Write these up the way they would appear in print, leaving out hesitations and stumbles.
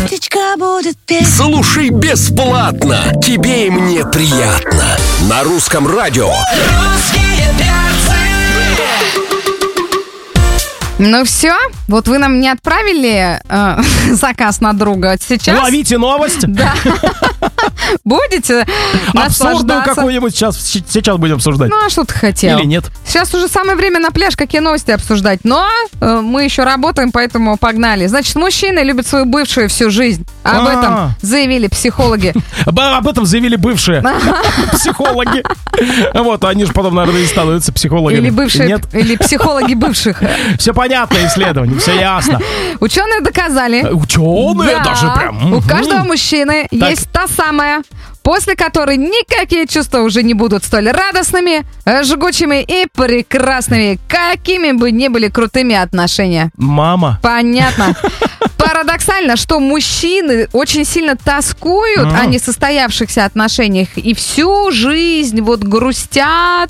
Птичка будет петь. Слушай бесплатно. Тебе и мне приятно. На Русском радио. Русские перцы. Ну все, вот вы нам не отправили заказ на друга. Сейчас Ловите новость. Да. Будете Абсурдную наслаждаться. какую-нибудь сейчас будем обсуждать. Ну, а что ты хотел? Или нет? Сейчас уже самое время на пляж, какие новости обсуждать. Но мы еще работаем, поэтому погнали. Значит, мужчины любят свою бывшую всю жизнь. Об этом заявили психологи. Об этом заявили бывшие психологи. Вот, они же потом, наверное, и становятся психологами. Или бывшие, Нет? или психологи бывших. Все понятно, исследование, все ясно. Ученые доказали. Ученые Да, даже прям. у каждого мужчины есть та самая, после которой никакие чувства уже не будут столь радостными, жгучими и прекрасными, какими бы ни были крутыми отношения. Мама. Понятно. Парадоксально, что мужчины очень сильно тоскуют о несостоявшихся отношениях и всю жизнь вот грустят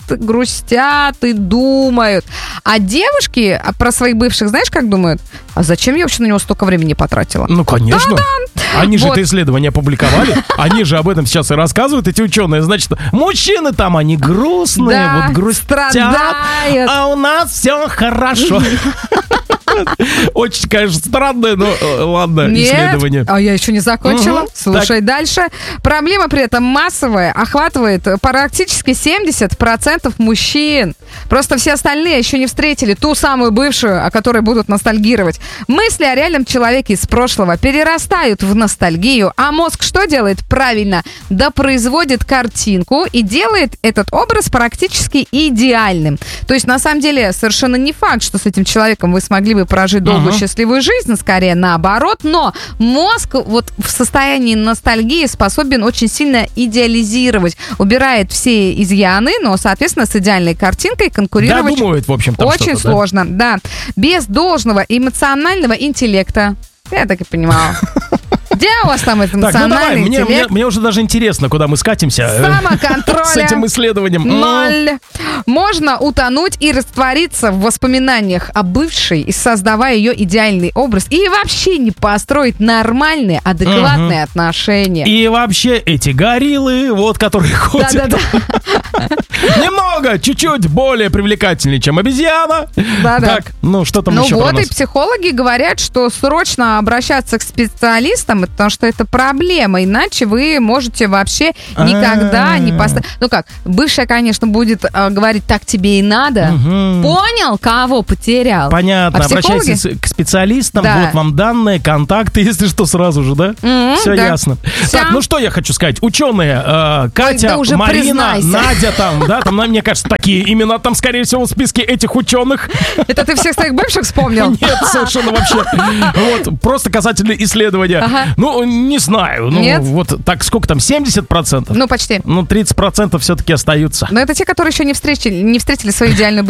и думают. А девушки про своих бывших, знаешь, как думают? А зачем я вообще на него столько времени потратила? Ну, конечно. Они же Вот. это исследование опубликовали. Они же об этом сейчас и рассказывают, эти ученые. Значит, мужчины там, они грустные, Да, вот грустят. страдают. А у нас все хорошо. Очень, конечно, странное, но ладно, исследование. Нет, а я еще не закончила. Слушай дальше. Проблема при этом массовая, охватывает практически 70% мужчин. Просто все остальные еще не встретили ту самую бывшую, о которой будут ностальгировать. Мысли о реальном человеке из прошлого перерастают в ностальгию, а мозг что делает? Правильно, допроизводит картинку и делает этот образ практически идеальным. То есть, на самом деле, совершенно не факт, что с этим человеком вы смогли бы прожить долгую счастливую жизнь, скорее наоборот, но мозг вот в состоянии ностальгии способен очень сильно идеализировать, убирает все изъяны, но, соответственно, с идеальной картинкой конкурировать Додумывает, в общем, там очень что-то, да? сложно, да. Без должного эмоционального интеллекта. Я так и понимала. Где у вас там этот Так, ну давай, эмоциональный интеллект? мне уже даже интересно, куда мы скатимся Самоконтроля. с этим исследованием. 0. Можно утонуть и раствориться в воспоминаниях о бывшей, создавая ее идеальный образ, и вообще не построить нормальные, адекватные отношения. И вообще эти гориллы, вот, которые ходят, Да-да-да. немного, чуть-чуть более привлекательнее, чем обезьяна. Да-да. Так, ну что там Ну еще про вот, и нас? психологи говорят, что срочно обращаться к специалистам, потому что это проблема, иначе вы можете вообще никогда не поставить... Ну как, бывшая, конечно, будет говорить, так тебе и надо. Понял, кого потерял? Понятно, А психологи? обращайтесь к специалистам, Да. вот вам данные, контакты, если что, сразу же, да? Все да. ясно. Всё. Так, ну что я хочу сказать. Ученые, Катя, да уже Марина, признайся. Надя там, да, там, мне кажется, такие имена там, скорее всего, в списке этих ученых. Это ты всех своих бывших вспомнил? Нет, совершенно вообще. Вот, просто касательно исследования. Ага. Ну, не знаю. Ну, Нет? вот так, сколько там, 70%? Ну, почти. Ну, 30% все-таки остаются. Но это те, которые еще не встретили свою идеальную